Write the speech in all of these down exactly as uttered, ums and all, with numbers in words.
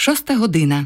Шоста година.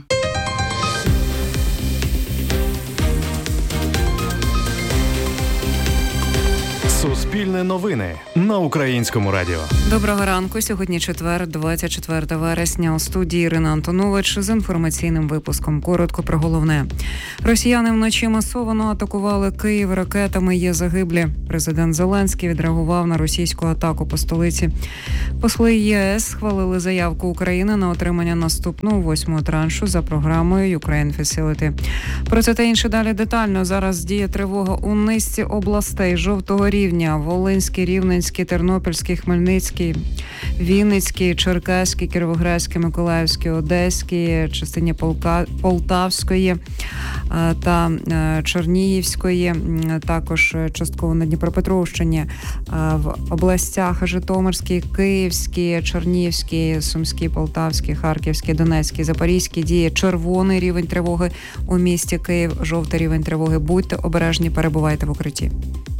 Суспільне новини на Українському радіо. Доброго ранку. Сьогодні четвер, двадцять четвертого вересня. У студії Ірина Антонович з інформаційним випуском. Коротко про головне. Росіяни вночі масово атакували Київ ракетами. Є загиблі. Президент Зеленський відреагував на російську атаку по столиці. Посли ЄС схвалили заявку України на отримання наступного восьмого траншу за програмою Ukraine Facility. Про це та інше далі детально. Зараз діє тривога у низці областей жовтого рівня. Волинський, Рівненський, Тернопільський, Хмельницький, Вінницький, Черкаський, Кіровоградський, Миколаївський, Одеський, частині Полка... Полтавської та Чернігівської, також частково на Дніпропетровщині, в областях Житомирській, Київській, Чернігівській, Сумській, Полтавській, Харківській, Донецькій, Запорізькій діє червоний рівень тривоги у місті Київ, жовтий рівень тривоги. Будьте обережні, перебувайте в укритті.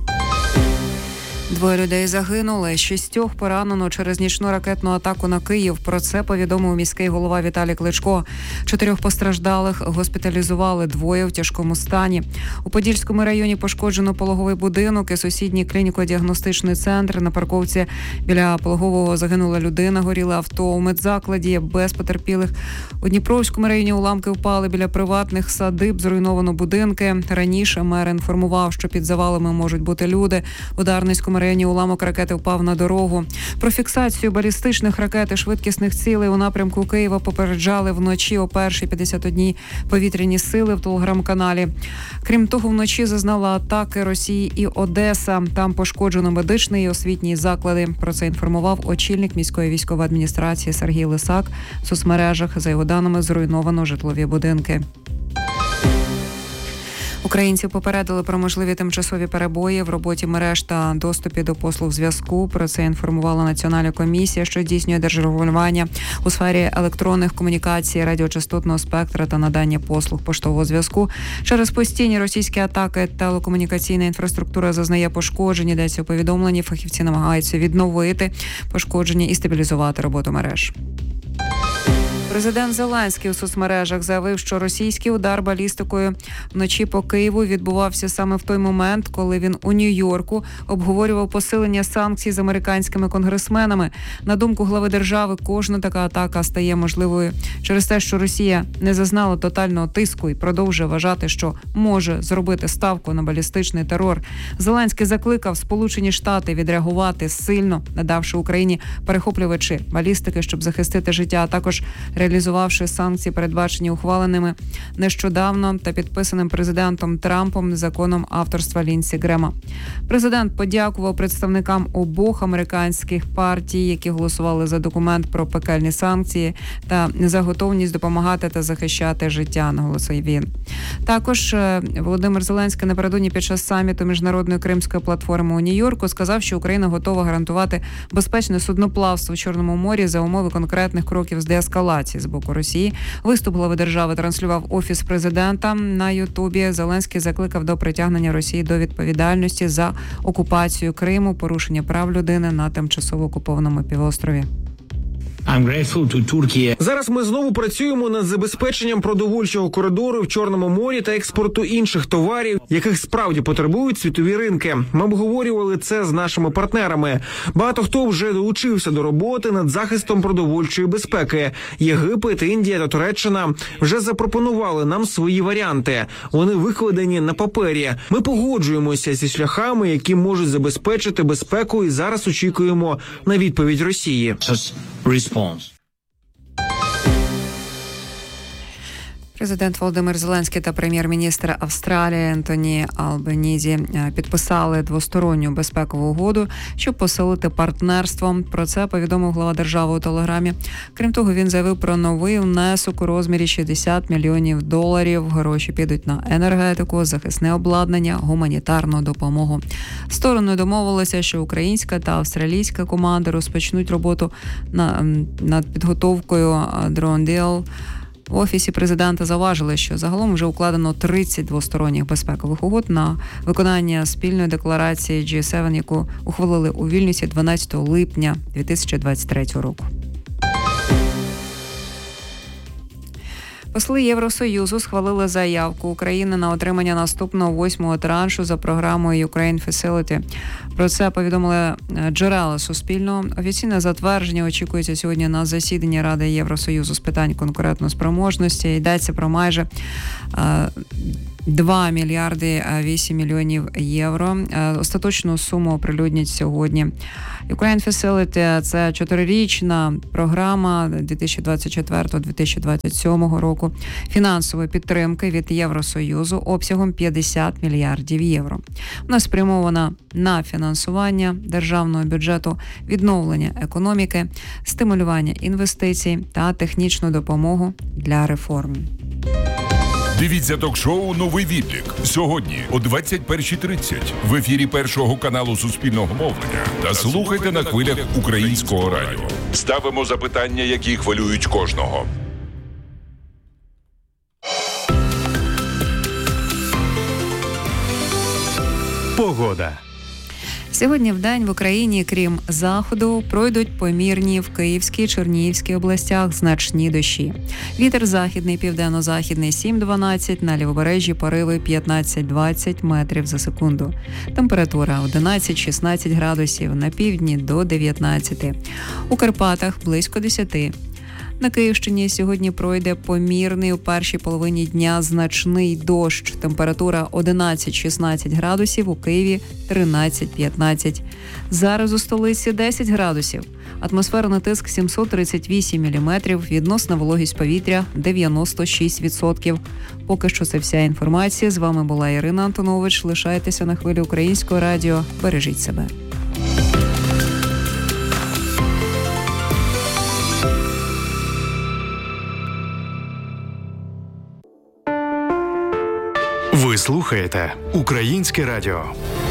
Двоє людей загинули, шістьох поранено через нічну ракетну атаку на Київ. Про це повідомив міський голова Віталій Кличко. Чотирьох постраждалих госпіталізували, двоє в тяжкому стані. У Подільському районі пошкоджено пологовий будинок і сусідній клініко-діагностичний центр. На парковці біля пологового загинула людина, горіло авто. У медзакладі без потерпілих. У Дніпровському районі уламки впали біля приватних садиб, зруйновано будинки. Раніше мер інформував, що під завалами можуть бути люди. У Дарницькому районі уламок ракети впав на дорогу. Про фіксацію балістичних ракет і швидкісних цілей у напрямку Києва попереджали вночі о першій п'ятдесят одній повітряні сили в телеграм-каналі. Крім того, вночі зазнала атаки Росії і Одеса. Там пошкоджено медичний і освітній заклади. Про це інформував очільник міської військової адміністрації Сергій Лисак. В соцмережах, за його даними, зруйновано житлові будинки. Українців попередили про можливі тимчасові перебої в роботі мереж та доступі до послуг зв'язку. Про це інформувала Національна комісія, що здійснює держрегулювання у сфері електронних комунікацій, радіочастотного спектра та надання послуг поштового зв'язку. Через постійні російські атаки телекомунікаційна інфраструктура зазнає пошкоджень. Йдеться у повідомленні. Фахівці намагаються відновити пошкодження і стабілізувати роботу мереж. Президент Зеленський у соцмережах заявив, що російський удар балістикою вночі по Києву відбувався саме в той момент, коли він у Нью-Йорку обговорював посилення санкцій з американськими конгресменами. На думку глави держави, кожна така атака стає можливою через те, що Росія не зазнала тотального тиску і продовжує вважати, що може зробити ставку на балістичний терор. Зеленський закликав Сполучені Штати відреагувати сильно, надавши Україні перехоплювачі балістики, щоб захистити життя, а також реалізувавши санкції, передбачені ухваленими нещодавно та підписаним президентом Трампом законом авторства Лінсі Грема. Президент подякував представникам обох американських партій, які голосували за документ про пекельні санкції та за готовність допомагати та захищати життя, наголосив він. Також Володимир Зеленський напередодні під час саміту Міжнародної Кримської платформи у Нью-Йорку сказав, що Україна готова гарантувати безпечне судноплавство в Чорному морі за умови конкретних кроків з деескалації з боку Росії. Виступ глави держави транслював Офіс президента на Ютубі. Зеленський закликав до притягнення Росії до відповідальності за окупацію Криму, порушення прав людини на тимчасово окупованому півострові. Зараз ми знову працюємо над забезпеченням продовольчого коридору в Чорному морі та експорту інших товарів, яких справді потребують світові ринки. Ми обговорювали це з нашими партнерами. Багато хто вже долучився до роботи над захистом продовольчої безпеки. Єгипет, Індія та Туреччина вже запропонували нам свої варіанти. Вони викладені на папері. Ми погоджуємося зі шляхами, які можуть забезпечити безпеку, і зараз очікуємо на відповідь Росії. Президент Володимир Зеленський та прем'єр-міністр Австралії Ентоні Албанізі підписали двосторонню безпекову угоду, щоб посилити партнерство. Про це повідомив глава держави у телеграмі. Крім того, він заявив про новий внесок у розмірі шістдесят мільйонів доларів. Гроші підуть на енергетику, захисне обладнання, гуманітарну допомогу. Сторони домовилися, що українська та австралійська команди розпочнуть роботу над підготовкою Drone Deal. В Офісі президента зауважили, що загалом вже укладено тридцять двосторонніх безпекових угод на виконання спільної декларації джі сім, яку ухвалили у Вільнюсі дванадцятого липня дві тисячі двадцять третього року. Посли Євросоюзу схвалили заявку України на отримання наступного восьмого траншу за програмою Ukraine Facility. Про це повідомили джерела Суспільного. Офіційне затвердження очікується сьогодні на засіданні Ради Євросоюзу з питань конкурентоспроможності. Йдеться про майже два мільярди вісім мільйонів євро. Остаточну суму оприлюднять сьогодні. Ukraine Facility – це чотирирічна програма дві тисячі двадцять четвертого - дві тисячі двадцять сьомого року фінансової підтримки від Євросоюзу обсягом п'ятдесят мільярдів євро. Вона спрямована на фінансування державного бюджету, відновлення економіки, стимулювання інвестицій та технічну допомогу для реформ. Дивіться ток-шоу «Новий відлік» сьогодні о двадцять першій тридцять в ефірі Першого каналу Суспільного мовлення та слухайте на хвилях Українського радіо. Ставимо запитання, які хвилюють кожного. Погода. Сьогодні вдень в Україні, крім заходу, пройдуть помірні в Київській, Чернігівській областях значні дощі. Вітер західний, південно-західний сім-дванадцять, на лівобережжі пориви п'ятнадцять-двадцять метрів за секунду. Температура одинадцять-шістнадцять градусів, на півдні до дев'ятнадцяти. У Карпатах близько десяти. На Київщині сьогодні пройде помірний у першій половині дня значний дощ. Температура одинадцять-шістнадцять градусів, у Києві тринадцять-п'ятнадцять. Зараз у столиці десять градусів. Атмосферний тиск сімсот тридцять вісім міліметрів, відносна вологість повітря дев'яносто шість відсотків. Поки що це вся інформація. З вами була Ірина Антонович. Лишайтеся на хвилі Українського радіо. Бережіть себе. Ви слухаєте Українське радіо.